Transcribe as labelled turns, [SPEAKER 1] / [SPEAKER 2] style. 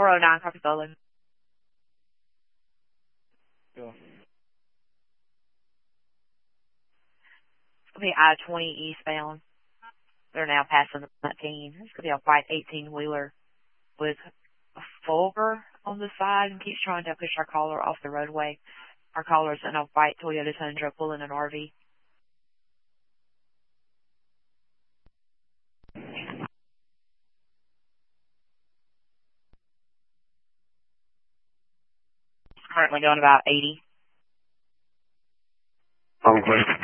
[SPEAKER 1] 409, copy solo.
[SPEAKER 2] Go.
[SPEAKER 1] It's going to be I-20 eastbound. They're now passing the 19. It's going to be a white 18-wheeler with a Fulger on the side and keeps trying to push our caller off the roadway. Our caller's in a white Toyota Tundra pulling an RV. Currently going about 80.
[SPEAKER 3] On question.